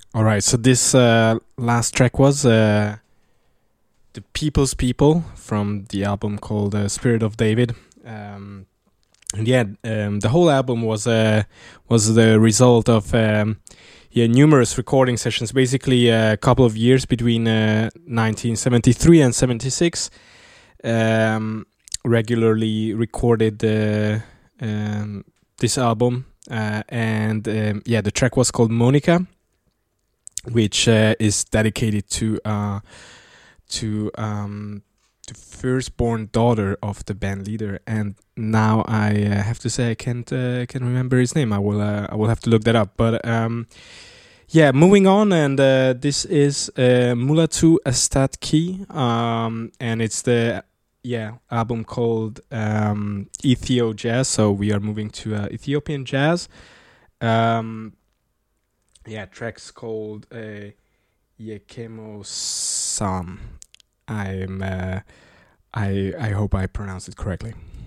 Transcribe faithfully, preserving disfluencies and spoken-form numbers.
All right, so this uh, last track was uh, the People's People from the album called uh, Spirit of David. Um, and yeah, um, the whole album was uh, was the result of um, yeah numerous recording sessions. Basically, a couple of years between uh, nineteen seventy-three and seventy-six, um, regularly recorded uh, um, this album, uh, and um, yeah, the track was called Monica, which uh, is dedicated to uh, to um, the firstborn daughter of the band leader. And now I uh, have to say I can't uh, can remember his name. I will uh, I will have to look that up. But um, yeah, moving on, and uh, this is uh, Mulatu Astatki, um, and it's the yeah album called um, Ethio Jazz. So we are moving to uh, Ethiopian jazz. Um, yeah, tracks called uh, Yekemo Sam. I'm uh, I I hope I pronounced it correctly.